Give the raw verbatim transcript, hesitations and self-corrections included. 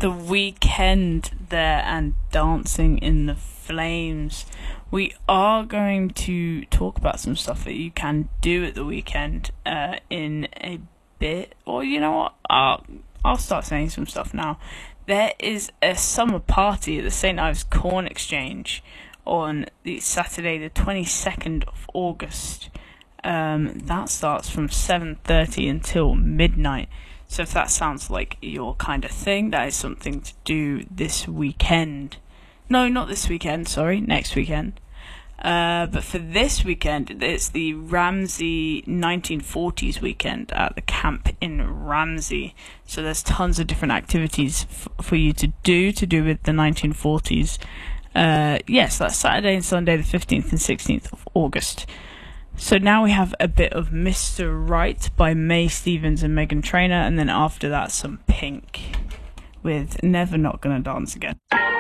The Weeknd there and Dancing in the Flames. We are going to talk about some stuff that you can do at the weekend uh, in a bit. Or you know what? I'll, I'll start saying some stuff now. There is a summer party at the Saint Ives Corn Exchange on the Saturday the twenty-second of August. Um, that starts from seven thirty until midnight. So if that sounds like your kind of thing, that is something to do this weekend. No, not this weekend, sorry, next weekend. Uh, but for this weekend, it's the Ramsey nineteen forties weekend at the camp in Ramsey. So there's tons of different activities f- for you to do, to do with the nineteen forties. Uh, yes, that's Saturday and Sunday, the fifteenth and sixteenth of August. So now we have a bit of Mister Right by May Stevens and Meghan Trainor, and then after that some Pink with Never Not Gonna Dance Again.